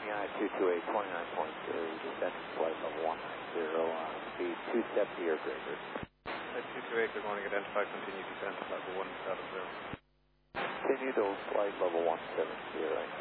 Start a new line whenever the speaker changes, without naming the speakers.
MEI 228, 29.2, descending flight level 190, speed 270 or greater.
228, good morning, identify, continue descent level 170.
Continue to flight level 170,